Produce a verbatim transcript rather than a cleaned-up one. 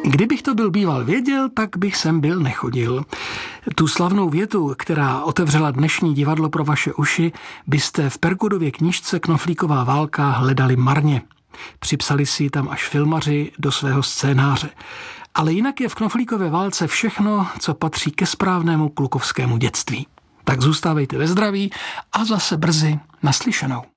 Kdybych to byl býval věděl, tak bych sem byl nechodil. Tu slavnou větu, která otevřela dnešní divadlo pro vaše uši, byste v Perkudově knížce Knoflíková válka hledali marně. Připsali si ji tam až filmaři do svého scénáře. Ale jinak je v Knoflíkové válce všechno, co patří ke správnému klukovskému dětství. Tak zůstávejte ve zdraví a zase brzy naslyšenou.